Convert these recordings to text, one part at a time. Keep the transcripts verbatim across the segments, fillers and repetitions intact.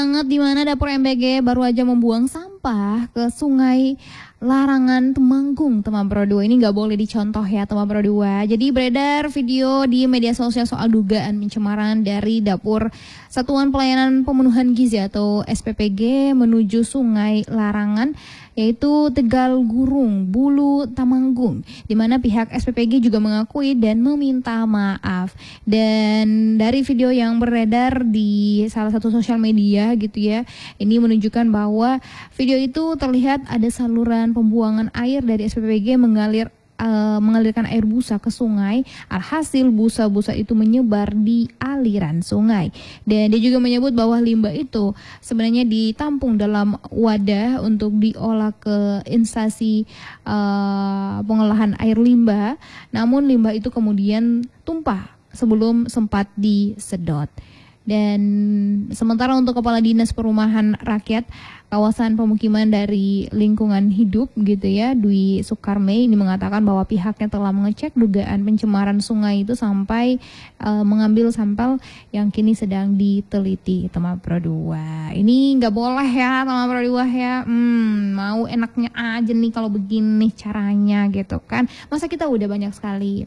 Banget di mana dapur M B G baru aja membuang sampah ke sungai Larangan Temanggung, teman Pro dua. Ini nggak boleh dicontoh ya, teman Pro dua. Jadi beredar video di media sosial soal dugaan pencemaran dari dapur Satuan Pelayanan Pemenuhan Gizi atau S P P G menuju sungai Larangan, yaitu Tegal Gurung, Bulu, Temanggung, di mana pihak S P P G juga mengakui dan meminta maaf. Dan dari video yang beredar di salah satu sosial media gitu ya, ini menunjukkan bahwa video itu terlihat ada saluran pembuangan air dari S P P G mengalir uh, mengalirkan air busa ke sungai. Alhasil busa-busa itu menyebar di aliran sungai. Dan dia juga menyebut bahwa limbah itu sebenarnya ditampung dalam wadah untuk diolah ke instansi uh, pengolahan air limbah. Namun limbah itu kemudian tumpah sebelum sempat disedot. Dan sementara untuk Kepala Dinas Perumahan Rakyat Kawasan Pemukiman dari Lingkungan Hidup gitu ya, Dwi Soekarme, ini mengatakan bahwa pihaknya telah mengecek dugaan pencemaran sungai itu sampai uh, mengambil sampel yang kini sedang diteliti, teman Pro dua. Ini nggak boleh ya, teman Pro dua ya. Hmm, mau enaknya aja nih kalau begini caranya gitu kan. Masa kita udah banyak sekali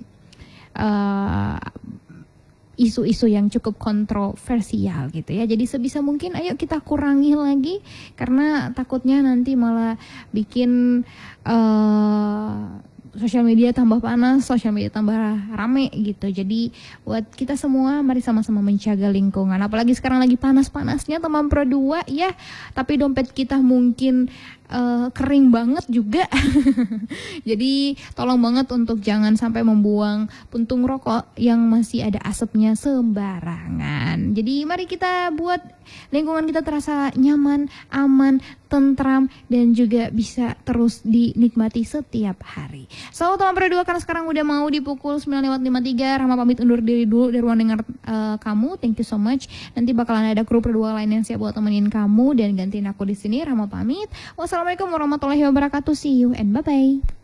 uh, isu-isu yang cukup kontroversial gitu ya. Jadi sebisa mungkin ayo kita kurangi lagi, karena takutnya nanti malah bikin uh, sosial media tambah panas, sosial media tambah rame gitu. Jadi buat kita semua mari sama-sama menjaga lingkungan. Apalagi sekarang lagi panas-panasnya, teman Pro dua ya. Tapi dompet kita mungkin uh, kering banget juga. Jadi tolong banget untuk jangan sampai membuang puntung rokok yang masih ada asapnya sembarangan. Jadi mari kita buat lingkungan kita terasa nyaman, aman, tentram, dan juga bisa terus dinikmati setiap hari. So, teman Pro dua, karena sekarang udah mau di pukul sembilan lewat lima puluh tiga, Rahma pamit undur diri dulu dari ruang dengar uh, kamu. Thank you so much. Nanti bakalan ada kru Pro dua lain yang siap buat temenin kamu dan gantiin aku di sini. Rahma pamit. Wassalamualaikum warahmatullahi wabarakatuh. See you and bye-bye.